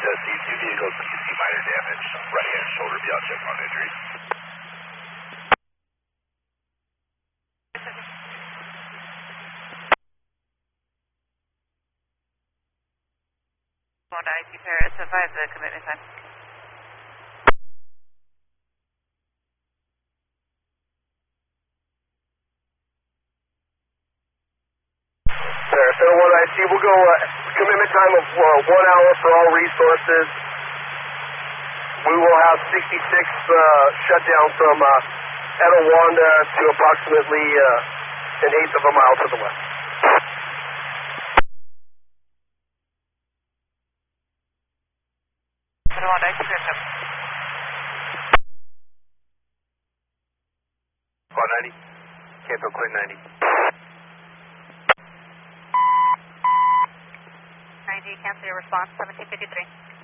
SC, two vehicles, you see minor damage, right hand shoulder, be out check on injuries. Going to IC Paris, advise the commitment time. Center 1 IC, we'll go commitment time of 1 hour for all resources. We will have 66 shut down from Etiwanda to approximately an eighth of a mile to the west. Etiwanda IC Paris. Squad 90, Campo Quinn 90. 90, cancel your response, 1753.